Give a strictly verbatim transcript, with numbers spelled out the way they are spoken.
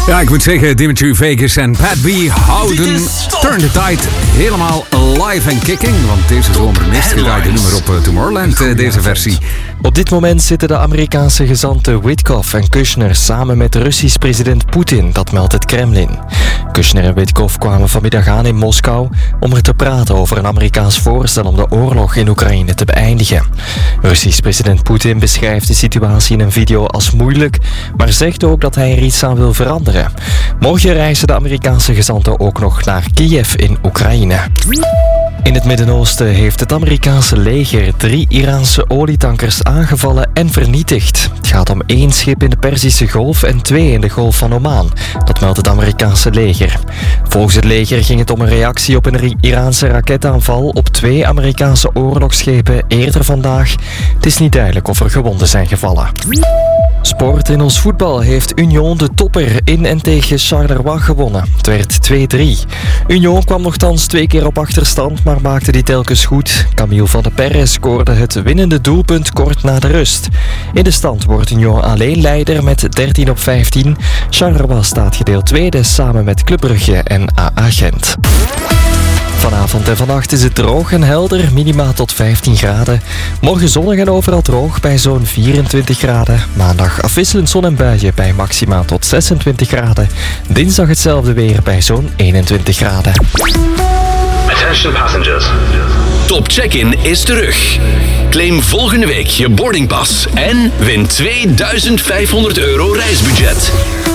Ja, ik moet zeggen, Dimitri Vegas en Pat B houden Turn the Tide helemaal live en kicking. Want deze zomer meest gedraaide nummer op uh, Tomorrowland, uh, deze versie. Op dit moment zitten de Amerikaanse gezanten Witkoff en Kushner samen met Russisch president Poetin, dat meldt het Kremlin. Kushner en Witkoff kwamen vanmiddag aan in Moskou om er te praten over een Amerikaans voorstel om de oorlog in Oekraïne te beëindigen. Russisch president Poetin beschrijft de situatie in een video als moeilijk, maar zegt ook dat hij er iets aan wil veranderen. Morgen reizen de Amerikaanse gezanten ook nog naar Kiev in Oekraïne. In het Midden-Oosten heeft het Amerikaanse leger drie Iraanse olietankers aangevallen en vernietigd. Het gaat om één schip in de Perzische Golf en twee in de Golf van Oman. Dat meldt het Amerikaanse leger. Volgens het leger ging het om een reactie op een Iraanse raketaanval op twee Amerikaanse oorlogsschepen eerder vandaag. Het is niet duidelijk of er gewonden zijn gevallen. Sport in ons voetbal heeft Union de topper in en tegen Charleroi gewonnen. Het werd twee drie. Union kwam nogthans twee keer op achterstand, maar maakte die telkens goed. Camille van der Perre scoorde het winnende doelpunt kort na de rust. In de stand wordt Union alleen leider met dertien op vijftien. Charleroi staat gedeeld tweede samen met Club Brugge en A A Gent. Vanavond en vannacht is het droog en helder, minima tot vijftien graden. Morgen zonnig en overal droog bij zo'n vierentwintig graden. Maandag afwisselend zon en buien bij maxima tot zesentwintig graden. Dinsdag hetzelfde weer bij zo'n eenentwintig graden. Attention passengers. Top Check-in is terug. Claim volgende week je boardingpas en win tweeduizend vijfhonderd euro reisbudget.